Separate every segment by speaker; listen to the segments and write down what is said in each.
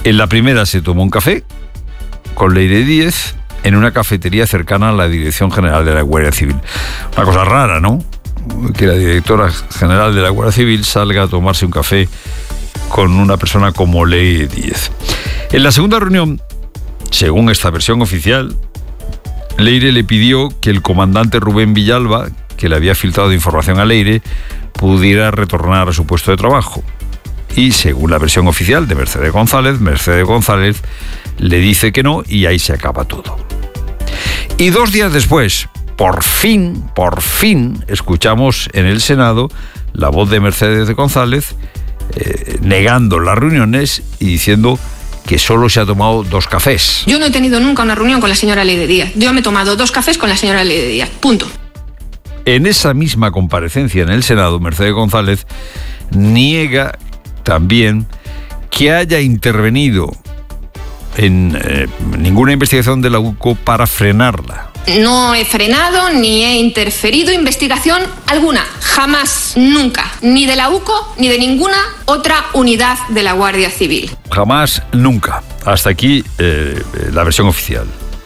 Speaker 1: En la primera se tomó un café con Leire Díez en una cafetería cercana a la Dirección General de la Guardia Civil. Una cosa rara, ¿no? Que la directora general de la Guardia Civil salga a tomarse un café con una persona como Leire Díez. En la segunda reunión, según esta versión oficial, Leire le pidió que el comandante Rubén Villalba, que le había filtrado información a Leire, pudiera retornar a su puesto de trabajo. Y según la versión oficial de Mercedes González le dice que no y ahí se acaba todo. Y 2 días después, por fin, escuchamos en el Senado la voz de Mercedes González negando las reuniones y diciendo que solo se ha tomado 2 cafés.
Speaker 2: Yo no he tenido nunca una reunión con la señora Leire Díez. Yo me he tomado 2 cafés con la señora Leire Díez. Punto.
Speaker 1: En esa misma comparecencia en el Senado, Mercedes González niega también que haya intervenido en ninguna investigación de la UCO para frenarla.
Speaker 2: No he frenado ni he interferido investigación alguna, jamás, nunca, ni de la UCO ni de ninguna otra unidad de la Guardia Civil.
Speaker 1: Jamás, nunca. Hasta aquí la versión oficial.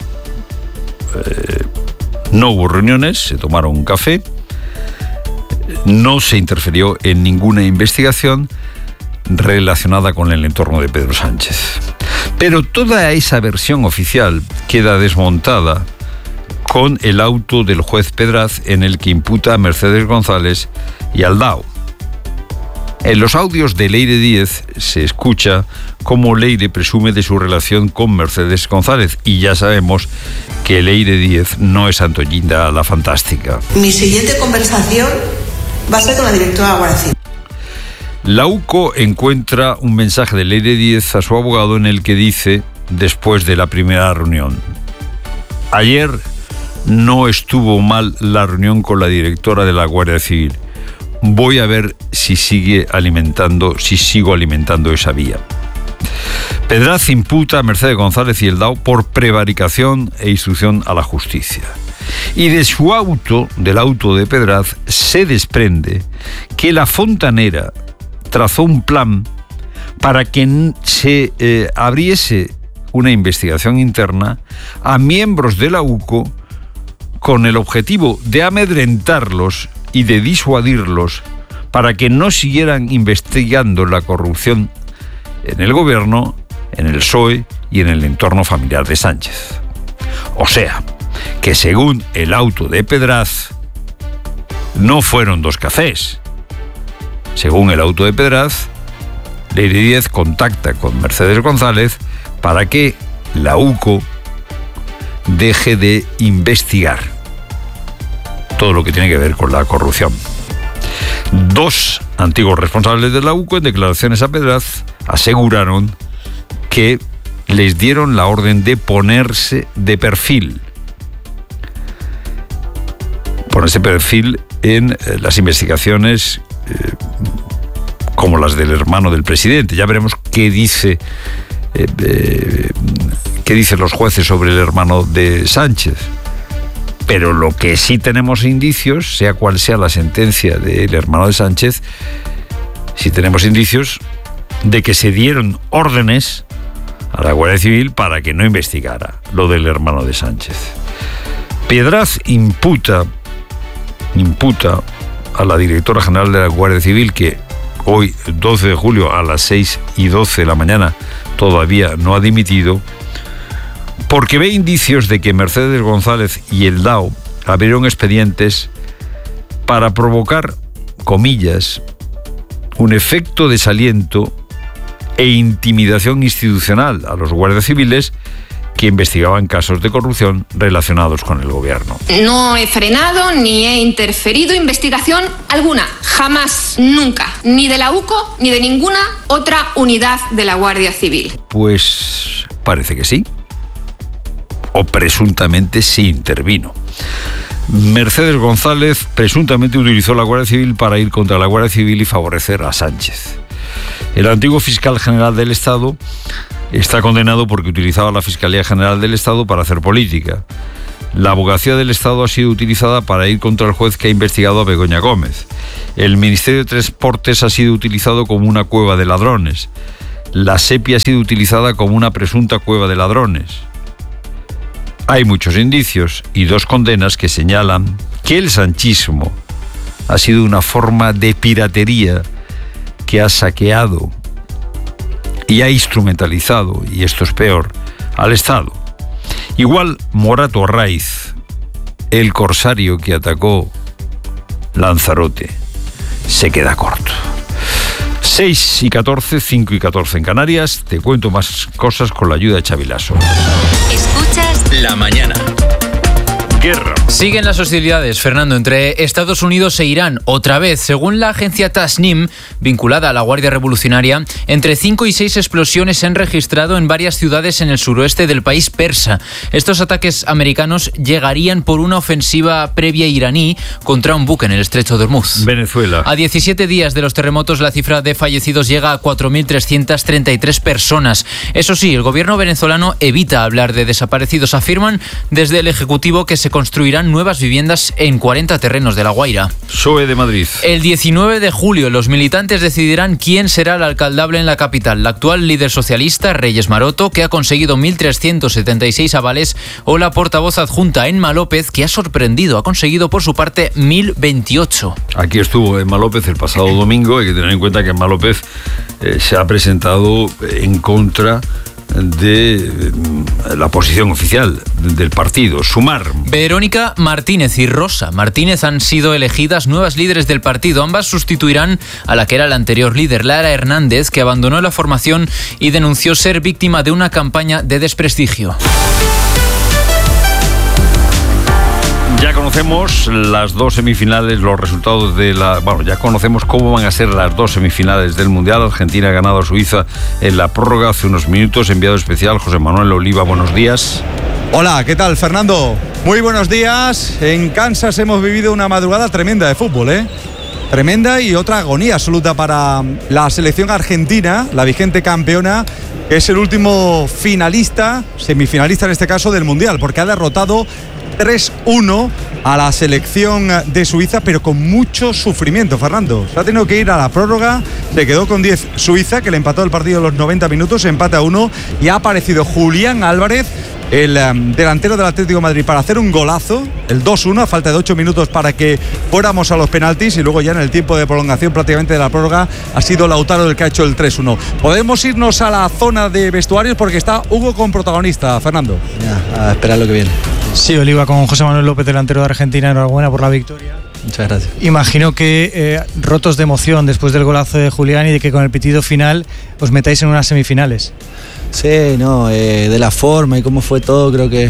Speaker 1: No hubo reuniones, se tomaron un café, no se interfirió en ninguna investigación relacionada con el entorno de Pedro Sánchez. Pero toda esa versión oficial queda desmontada con el auto del juez Pedraz en el que imputa a Mercedes González y al DAO. En los audios de Leire Díez se escucha cómo Leire presume de su relación con Mercedes González y ya sabemos que Leire Díez no es Antollinda la Fantástica.
Speaker 3: Mi siguiente conversación va a ser con la directora de la Guardia Civil.
Speaker 1: La UCO encuentra un mensaje de Leire Díez a su abogado en el que dice, después de la primera reunión: ayer no estuvo mal la reunión con la directora de la Guardia Civil. Voy a ver si sigo alimentando esa vía. Pedraz imputa a Mercedes González y el DAO por prevaricación e instrucción a la justicia. Y de su auto, del auto de Pedraz, se desprende que la fontanera trazó un plan para que se abriese una investigación interna a miembros de la UCO con el objetivo de amedrentarlos y de disuadirlos para que no siguieran investigando la corrupción en el gobierno, en el PSOE y en el entorno familiar de Sánchez. O sea, que según el auto de Pedraz, no fueron 2 cafés. Según el auto de Pedraz, Leire Díez contacta con Mercedes González para que la UCO deje de investigar todo lo que tiene que ver con la corrupción. 2 antiguos responsables de la UCO, en declaraciones a Pedraz, aseguraron que les dieron la orden de ponerse de perfil. Ponerse perfil en las investigaciones como las del hermano del presidente. Ya veremos qué dicen los jueces sobre el hermano de Sánchez. Pero lo que sí tenemos indicios, sea cual sea la sentencia del hermano de Sánchez, sí tenemos indicios de que se dieron órdenes a la Guardia Civil para que no investigara lo del hermano de Sánchez. Pedraz imputa a la directora general de la Guardia Civil, que hoy, 12 de julio, a las 6:12 de la mañana, todavía no ha dimitido, porque ve indicios de que Mercedes González y el DAO abrieron expedientes para provocar, comillas, un efecto de desaliento e intimidación institucional a los guardias civiles que investigaban casos de corrupción relacionados con el gobierno.
Speaker 2: No he frenado ni he interferido investigación alguna, jamás, nunca, ni de la UCO ni de ninguna otra unidad de la Guardia Civil.
Speaker 1: Pues parece que sí, o presuntamente sí intervino. Mercedes González presuntamente utilizó la Guardia Civil para ir contra la Guardia Civil y favorecer a Sánchez. El antiguo fiscal general del Estado está condenado porque utilizaba la Fiscalía General del Estado para hacer política. La abogacía del Estado ha sido utilizada para ir contra el juez que ha investigado a Begoña Gómez. El Ministerio de Transportes ha sido utilizado como una cueva de ladrones. la SEPI ha sido utilizada como una presunta cueva de ladrones. Hay muchos indicios y 2 condenas que señalan que el sanchismo ha sido una forma de piratería que ha saqueado y ha instrumentalizado, y esto es peor, al Estado. Igual Morato Arraiz, el corsario que atacó Lanzarote, se queda corto. 6:14, 5:14 en Canarias. Te cuento más cosas con la ayuda de Xavi Lasso.
Speaker 4: Escuchas La Mañana.
Speaker 1: Guerra.
Speaker 5: Siguen las hostilidades, Fernando, entre Estados Unidos e Irán. Otra vez, según la agencia Tasnim, vinculada a la Guardia Revolucionaria, entre 5 y 6 explosiones se han registrado en varias ciudades en el suroeste del país persa. Estos ataques americanos llegarían por una ofensiva previa iraní contra un buque en el estrecho de Hormuz.
Speaker 1: Venezuela.
Speaker 5: A 17 días de los terremotos, la cifra de fallecidos llega a 4.333 personas. Eso sí, el gobierno venezolano evita hablar de desaparecidos. Afirman desde el Ejecutivo que se construirán nuevas viviendas en 40 terrenos de La Guaira.
Speaker 1: PSOE de Madrid.
Speaker 5: El 19 de julio, los militantes decidirán quién será el alcaldable en la capital. La actual líder socialista, Reyes Maroto, que ha conseguido 1.376 avales, o la portavoz adjunta, Emma López, que ha sorprendido, ha conseguido por su parte 1.028.
Speaker 1: Aquí estuvo Emma López el pasado domingo. Hay que tener en cuenta que Emma López se ha presentado en contra de la posición oficial del partido, Sumar.
Speaker 5: Verónica Martínez y Rosa Martínez han sido elegidas nuevas líderes del partido. Ambas sustituirán a la que era la anterior líder, Lara Hernández, que abandonó la formación y denunció ser víctima de una campaña de desprestigio.
Speaker 1: Ya conocemos las 2 semifinales, los resultados de ya conocemos cómo van a ser las 2 semifinales del Mundial. Argentina ha ganado a Suiza en la prórroga hace unos minutos. Enviado especial José Manuel Oliva, buenos días.
Speaker 6: Hola, ¿qué tal, Fernando? Muy buenos días. En Kansas hemos vivido una madrugada tremenda de fútbol, tremenda, y otra agonía absoluta para la selección argentina, la vigente campeona, que es el último finalista, semifinalista en este caso, del Mundial, porque ha derrotado 3-1 a la selección de Suiza, pero con mucho sufrimiento, Fernando. Se ha tenido que ir a la prórroga, se quedó con 10 Suiza, que le empató el partido en los 90 minutos, empate a 1, y ha aparecido Julián Álvarez, el delantero del Atlético de Madrid, para hacer un golazo, el 2-1, a falta de 8 minutos para que fuéramos a los penaltis, y luego ya en el tiempo de prolongación prácticamente de la prórroga ha sido Lautaro el que ha hecho el 3-1. Podemos irnos a la zona de vestuarios porque está Hugo con protagonista, Fernando.
Speaker 7: Ya, a esperar lo que viene.
Speaker 8: Sí, Oliva, con José Manuel López, delantero de Argentina, enhorabuena por la victoria.
Speaker 7: Muchas gracias.
Speaker 8: Imagino que rotos de emoción después del golazo de Julián y de que con el pitido final os metáis en unas semifinales.
Speaker 7: Sí, no, de la forma y cómo fue todo, creo que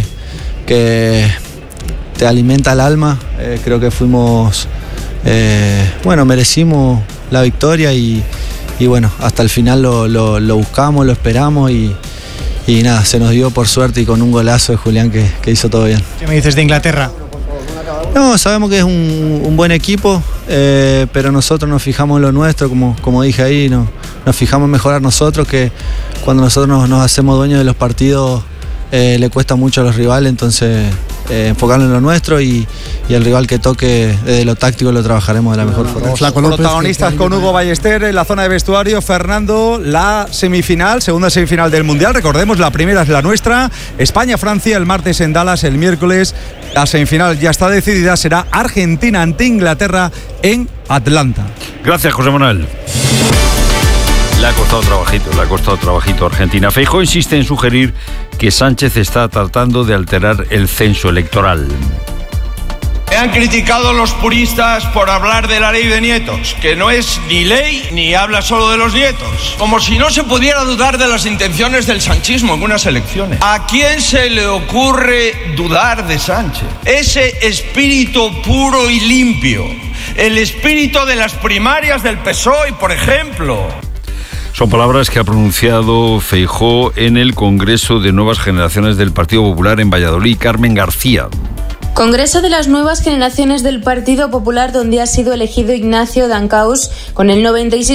Speaker 7: te alimenta el alma. Creo que fuimos, merecimos la victoria y bueno, hasta el final lo buscamos, lo esperamos y nada, se nos dio por suerte y con un golazo de Julián que hizo todo bien.
Speaker 8: ¿Qué me dices de Inglaterra?
Speaker 7: No, sabemos que es un buen equipo, pero nosotros nos fijamos en lo nuestro, como dije ahí, nos fijamos en mejorar nosotros, que cuando nosotros nos hacemos dueños de los partidos le cuesta mucho a los rivales, entonces enfocarnos en lo nuestro y el rival que toque desde lo táctico lo trabajaremos de la mejor forma.
Speaker 6: Protagonistas con Hugo Ballester en la zona de vestuario. Fernando, la semifinal, segunda semifinal del Mundial, recordemos, la primera es la nuestra, España-Francia el martes en Dallas, el miércoles la semifinal ya está decidida, será Argentina ante Inglaterra en Atlanta.
Speaker 1: Gracias, José Manuel. Le ha costado trabajito a Argentina. Feijóo insiste en sugerir que Sánchez está tratando de alterar el censo electoral.
Speaker 9: Me han criticado los puristas por hablar de la ley de nietos, que no es ni ley ni habla solo de los nietos. Como si no se pudiera dudar de las intenciones del sanchismo en unas elecciones. ¿A quién se le ocurre dudar de Sánchez? Ese espíritu puro y limpio, el espíritu de las primarias del PSOE, por ejemplo.
Speaker 1: Son palabras que ha pronunciado Feijóo en el Congreso de Nuevas Generaciones del Partido Popular en Valladolid. Carmen García.
Speaker 10: Congreso de las nuevas generaciones del Partido Popular, donde ha sido elegido Ignacio Dancaus con el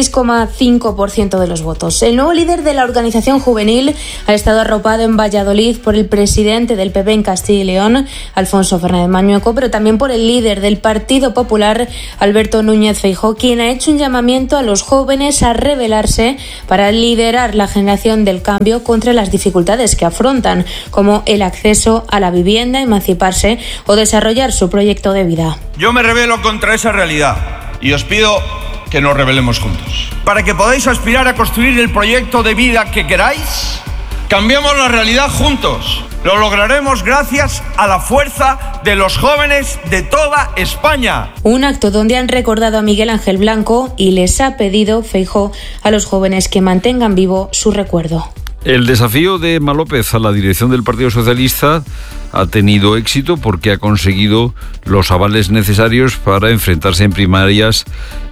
Speaker 10: 96,5% de los votos. El nuevo líder de la organización juvenil ha estado arropado en Valladolid por el presidente del PP en Castilla y León, Alfonso Fernández Mañueco, pero también por el líder del Partido Popular, Alberto Núñez Feijóo, quien ha hecho un llamamiento a los jóvenes a rebelarse para liderar la generación del cambio contra las dificultades que afrontan, como el acceso a la vivienda, emanciparse o desarrollar su proyecto de vida.
Speaker 9: Yo me rebelo contra esa realidad y os pido que nos rebelemos juntos. Para que podáis aspirar a construir el proyecto de vida que queráis, cambiemos la realidad juntos. Lo lograremos gracias a la fuerza de los jóvenes de toda España.
Speaker 10: Un acto donde han recordado a Miguel Ángel Blanco y les ha pedido Feijóo a los jóvenes que mantengan vivo su recuerdo.
Speaker 1: El desafío de Emma López a la dirección del Partido Socialista ha tenido éxito porque ha conseguido los avales necesarios para enfrentarse en primarias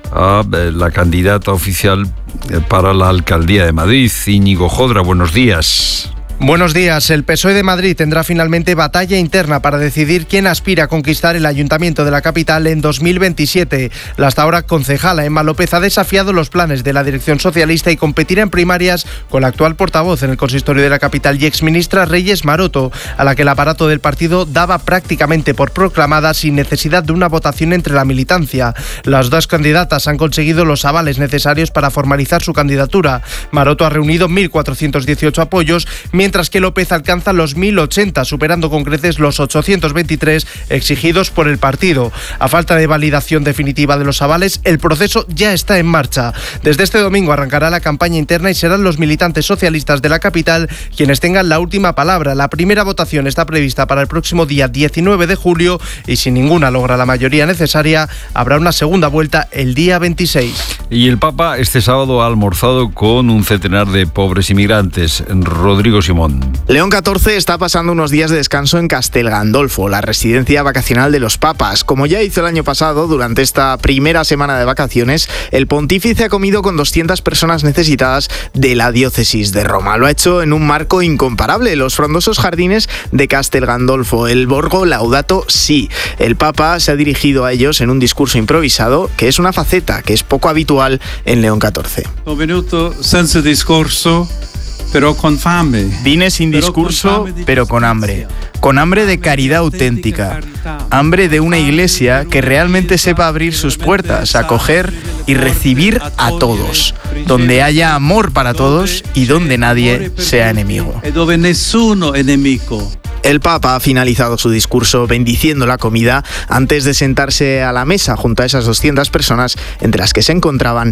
Speaker 1: a la candidata oficial para la alcaldía de Madrid, Íñigo Jodra. Buenos días.
Speaker 11: Buenos días. El PSOE de Madrid tendrá finalmente batalla interna para decidir quién aspira a conquistar el ayuntamiento de la capital en 2027. La hasta ahora concejala Emma López ha desafiado los planes de la dirección socialista y competirá en primarias con la actual portavoz en el consistorio de la capital y exministra Reyes Maroto, a la que el aparato del partido daba prácticamente por proclamada sin necesidad de una votación entre la militancia. Las dos candidatas han conseguido los avales necesarios para formalizar su candidatura. Maroto ha reunido 1.418 apoyos, mientras que López alcanza los 1.080, superando con creces los 823 exigidos por el partido. A falta de validación definitiva de los avales, el proceso ya está en marcha. Desde este domingo arrancará la campaña interna y serán los militantes socialistas de la capital quienes tengan la última palabra. La primera votación está prevista para el próximo día 19 de julio y si ninguna logra la mayoría necesaria, habrá una segunda vuelta el día 26.
Speaker 1: Y el Papa este sábado ha almorzado con un centenar de pobres inmigrantes. Rodrigo Simón.
Speaker 12: León XIV está pasando unos días de descanso en Castel Gandolfo, la residencia vacacional de los papas. Como ya hizo el año pasado, durante esta primera semana de vacaciones, el pontífice ha comido con 200 personas necesitadas de la diócesis de Roma. Lo ha hecho en un marco incomparable, los frondosos jardines de Castel Gandolfo, el Borgo Laudato Si. El Papa se ha dirigido a ellos en un discurso improvisado, que es una faceta que es poco habitual en León XIV.
Speaker 13: Ho venuto senza discorso, pero con fame.
Speaker 12: Vine sin discurso, pero con hambre. Con hambre de caridad auténtica. Hambre de una iglesia que realmente sepa abrir sus puertas, acoger y recibir a todos. Donde haya amor para todos y donde nadie sea enemigo.
Speaker 13: E dove nessuno è nemico.
Speaker 12: El Papa ha finalizado su discurso bendiciendo la comida antes de sentarse a la mesa junto a esas 200 personas, entre las que se encontraban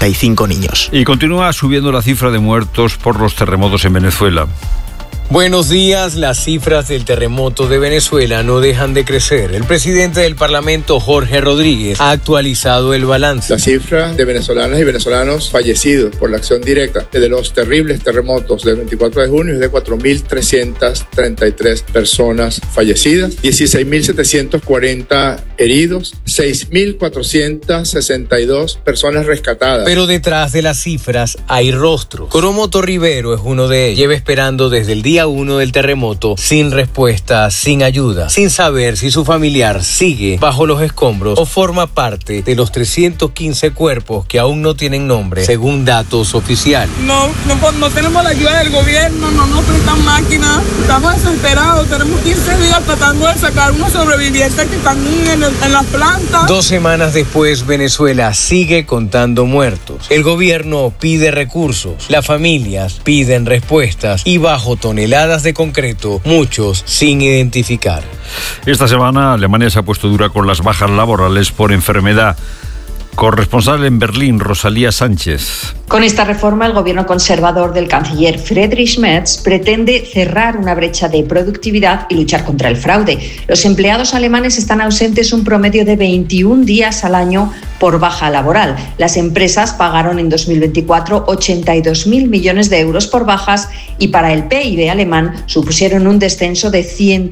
Speaker 12: 35 niños.
Speaker 1: Y continúa subiendo la cifra de muertos por los terremotos en Venezuela.
Speaker 14: Buenos días. Las cifras del terremoto de Venezuela no dejan de crecer. El presidente del Parlamento, Jorge Rodríguez, ha actualizado el balance.
Speaker 15: La cifra de venezolanas y venezolanos fallecidos por la acción directa de los terribles terremotos del 24 de junio es de 4.333 personas fallecidas, 16.740 heridos, 6.462 personas rescatadas.
Speaker 14: Pero detrás de las cifras hay rostros. Coromoto Rivero es uno de ellos. Lleva esperando desde el día 1 del terremoto, sin respuesta, sin ayuda, sin saber si su familiar sigue bajo los escombros o forma parte de los 315 cuerpos que aún no tienen nombre, según datos oficiales.
Speaker 16: No tenemos la ayuda del gobierno, no nos prestan máquinas, estamos desesperados, tenemos 15 días tratando de sacar unos sobrevivientes que están en las plantas.
Speaker 14: 2 semanas después, Venezuela sigue contando muertos. El gobierno pide recursos, las familias piden respuestas y bajo toneladas de concreto, muchos sin identificar.
Speaker 1: Esta semana Alemania se ha puesto dura con las bajas laborales por enfermedad. Corresponsal en Berlín, Rosalía Sánchez.
Speaker 17: Con esta reforma, el gobierno conservador del canciller Friedrich Merz pretende cerrar una brecha de productividad y luchar contra el fraude. Los empleados alemanes están ausentes un promedio de 21 días al año por baja laboral. Las empresas pagaron en 2024 82.000 millones de euros por bajas y para el PIB alemán supusieron un descenso de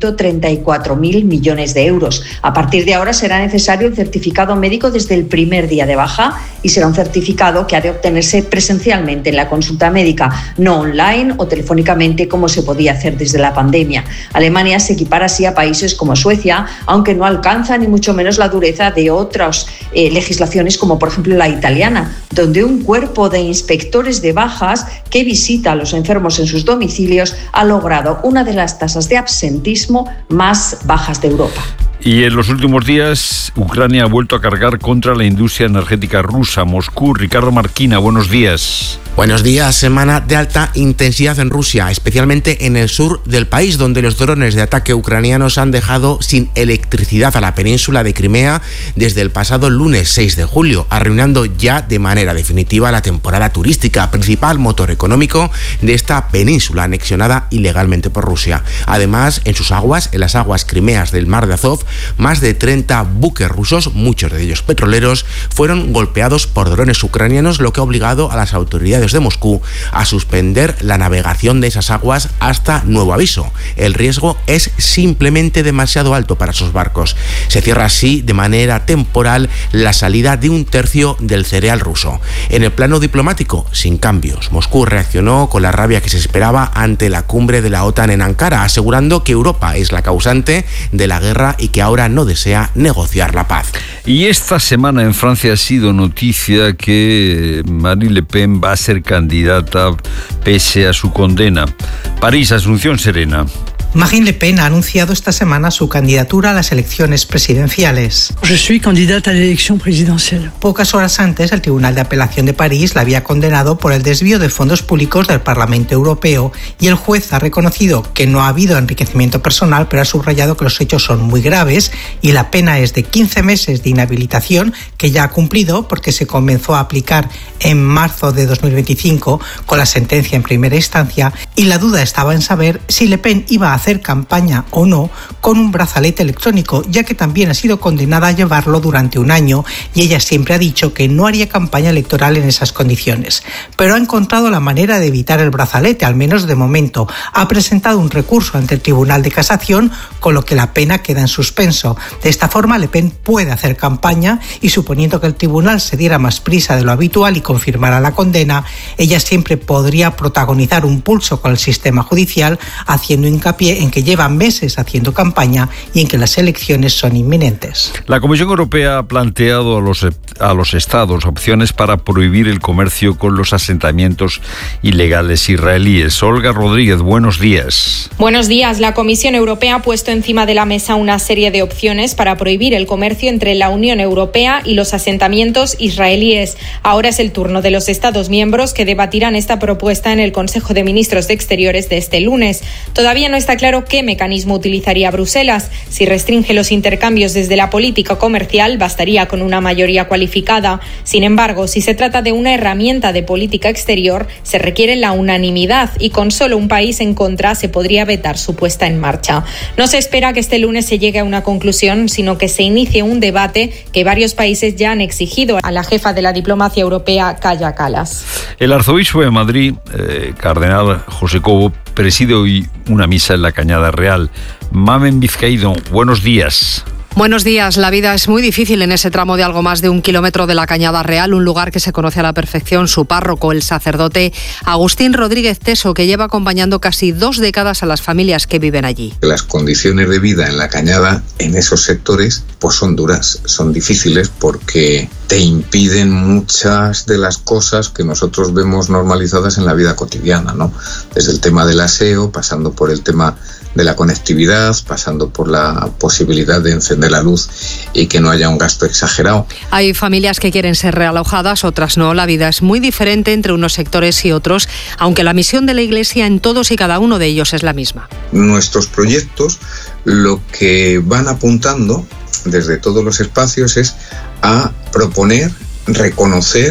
Speaker 17: 134.000 millones de euros. A partir de ahora será necesario el certificado médico desde el primer día de baja y será un certificado que ha de obtenerse presencialmente en la consulta médica, no online o telefónicamente como se podía hacer desde la pandemia. Alemania se equipara así a países como Suecia, aunque no alcanza ni mucho menos la dureza de otras legislaciones como por ejemplo la italiana, donde un cuerpo de inspectores de bajas que visita a los enfermos en sus domicilios ha logrado una de las tasas de absentismo más bajas de Europa.
Speaker 1: Y en los últimos días, Ucrania ha vuelto a cargar contra la industria energética rusa. Moscú, Ricardo Marquina, buenos días.
Speaker 18: Buenos días. Semana de alta intensidad en Rusia, especialmente en el sur del país, donde los drones de ataque ucranianos han dejado sin electricidad a la península de Crimea desde el pasado lunes 6 de julio, arruinando ya de manera definitiva la temporada turística, principal motor económico de esta península anexionada ilegalmente por Rusia. Además, en sus aguas, en las aguas crimeas del Mar de Azov, más de 30 buques rusos, muchos de ellos petroleros, fueron golpeados por drones ucranianos, lo que ha obligado a las autoridades de Moscú a suspender la navegación de esas aguas hasta nuevo aviso. El riesgo es simplemente demasiado alto para sus barcos. Se cierra así de manera temporal la salida de un tercio del cereal ruso. En el plano diplomático, sin cambios. Moscú reaccionó con la rabia que se esperaba ante la cumbre de la OTAN en Ankara, asegurando que Europa es la causante de la guerra y que ahora no desea negociar la paz.
Speaker 1: Y esta semana en Francia ha sido noticia que Marine Le Pen va a ser candidata pese a su condena. París, Asunción Serena.
Speaker 19: Marine Le Pen ha anunciado esta semana su candidatura a las elecciones presidenciales.
Speaker 20: Je suis candidate à l'élection présidentielle.
Speaker 19: Pocas horas antes, el Tribunal de Apelación de París la había condenado por el desvío de fondos públicos del Parlamento Europeo y el juez ha reconocido que no ha habido enriquecimiento personal, pero ha subrayado que los hechos son muy graves y la pena es de 15 meses de inhabilitación, que ya ha cumplido porque se comenzó a aplicar en marzo de 2025 con la sentencia en primera instancia, y la duda estaba en saber si Le Pen iba a hacer campaña o no con un brazalete electrónico, ya que también ha sido condenada a llevarlo durante un año y ella siempre ha dicho que no haría campaña electoral en esas condiciones. Pero ha encontrado la manera de evitar el brazalete, al menos de momento. Ha presentado un recurso ante el Tribunal de Casación, con lo que la pena queda en suspenso. De esta forma, Le Pen puede hacer campaña y, suponiendo que el tribunal se diera más prisa de lo habitual y confirmara la condena, ella siempre podría protagonizar un pulso con el sistema judicial, haciendo hincapié en que lleva meses haciendo campaña y en que las elecciones son inminentes.
Speaker 1: La Comisión Europea ha planteado a los estados opciones para prohibir el comercio con los asentamientos ilegales israelíes. Olga Rodríguez, buenos días.
Speaker 21: Buenos días. La Comisión Europea ha puesto encima de la mesa una serie de opciones para prohibir el comercio entre la Unión Europea y los asentamientos israelíes. Ahora es el turno de los Estados miembros, que debatirán esta propuesta en el Consejo de Ministros de Exteriores de este lunes. Todavía no está claro qué mecanismo utilizaría Bruselas. Si restringe los intercambios desde la política comercial, bastaría con una mayoría cualificada. Sin embargo, si se trata de una herramienta de política exterior, se requiere la unanimidad y con solo un país en contra se podría vetar su puesta en marcha. No se espera que este lunes se llegue a una conclusión, sino que se inicie un debate que varios países ya han exigido a la jefa de la diplomacia europea, Kaja Kallas.
Speaker 1: El arzobispo de Madrid, cardenal José Cobo, preside hoy una misa en la Cañada Real. Mamen Vizcaíno, buenos días.
Speaker 22: Buenos días. La vida es muy difícil en ese tramo de algo más de 1 kilómetro de la Cañada Real, un lugar que se conoce a la perfección su párroco, el sacerdote Agustín Rodríguez Teso, que lleva acompañando casi 2 décadas a las familias que viven allí.
Speaker 23: Las condiciones de vida en la Cañada, en esos sectores, pues son duras, son difíciles porque te impiden muchas de las cosas que nosotros vemos normalizadas en la vida cotidiana, ¿no? Desde el tema del aseo, pasando por el tema de la conectividad, pasando por la posibilidad de encender la luz y que no haya un gasto exagerado.
Speaker 22: Hay familias que quieren ser realojadas, otras no. La vida es muy diferente entre unos sectores y otros, aunque la misión de la Iglesia en todos y cada uno de ellos es la misma.
Speaker 23: Nuestros proyectos lo que van apuntando desde todos los espacios es a proponer, reconocer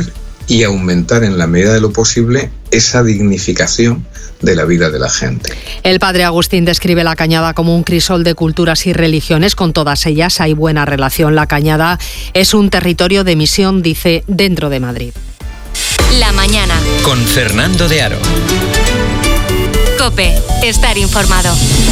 Speaker 23: y aumentar en la medida de lo posible esa dignificación de la vida de la gente.
Speaker 22: El padre Agustín describe La Cañada como un crisol de culturas y religiones. Con todas ellas hay buena relación. La Cañada es un territorio de misión, dice, dentro de Madrid.
Speaker 2: La mañana.
Speaker 3: Con Fernando de Aro.
Speaker 2: COPE. Estar informado.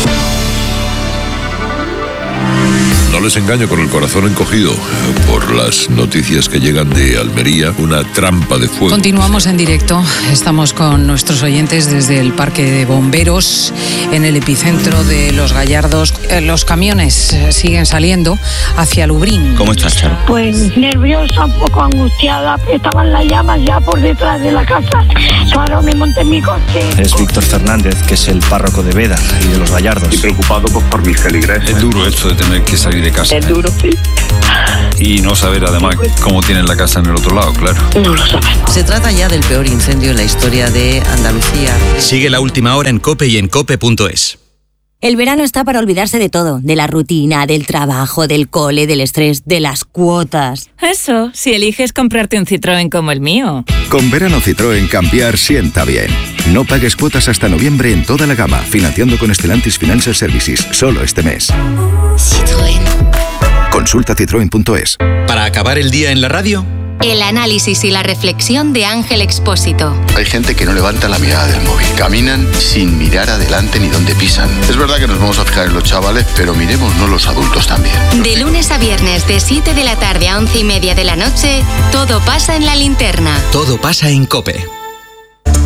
Speaker 4: No les engaño con el corazón encogido por las noticias que llegan de Almería, una trampa de fuego.
Speaker 24: Continuamos en directo, estamos con nuestros oyentes desde el Parque de Bomberos, en el epicentro de Los Gallardos. Los camiones siguen saliendo hacia Lubrín.
Speaker 3: ¿Cómo estás, Charo?
Speaker 25: Pues nerviosa, un poco angustiada, estaban las llamas ya por detrás de la casa. Claro, me monté en mi coche.
Speaker 3: Es Víctor Fernández, que es el párroco de Veda y de Los Gallardos.
Speaker 26: Y preocupado por mis feligreses.
Speaker 1: Es duro esto de tener que salir de casa.
Speaker 25: Es duro, sí.
Speaker 1: Y no saber además cómo tienen la casa en el otro lado, claro.
Speaker 25: No lo sabemos.
Speaker 27: Se trata ya del peor incendio en la historia de Andalucía.
Speaker 3: Sigue La Última Hora en COPE y en COPE.es.
Speaker 28: El verano está para olvidarse de todo, de la rutina, del trabajo, del cole, del estrés, de las cuotas.
Speaker 29: Eso, si eliges comprarte un Citroën como el mío.
Speaker 30: Con verano Citroën cambiar sienta bien. No pagues cuotas hasta noviembre en toda la gama, financiando con Stellantis Financial Services, solo este mes.
Speaker 28: Citroën.
Speaker 30: Consulta citroen.es.
Speaker 3: Para acabar el día en la radio,
Speaker 2: El análisis y la reflexión de Ángel Expósito.
Speaker 31: Hay gente que no levanta la mirada del móvil. Caminan sin mirar adelante ni dónde pisan. Es verdad que nos vamos a fijar en los chavales, pero miremosnos los adultos también.
Speaker 2: De lunes a viernes, de 7 de la tarde a 11:30 de la noche, todo pasa en La Linterna.
Speaker 3: todo pasa en COPE.